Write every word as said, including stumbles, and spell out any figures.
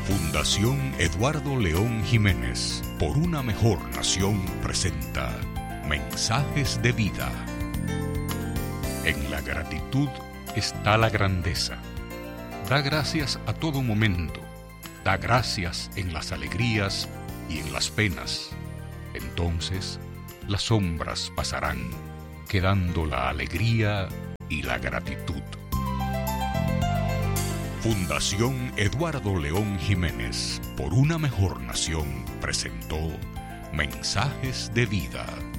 Fundación Eduardo León Jiménez, por una mejor nación, presenta Mensajes de Vida. En la gratitud está la grandeza. Da gracias a todo momento. Da gracias en las alegrías y en las penas. Entonces las sombras pasarán, quedando la alegría y la gratitud. Fundación Eduardo León Jiménez, por una mejor nación, presentó Mensajes de Vida.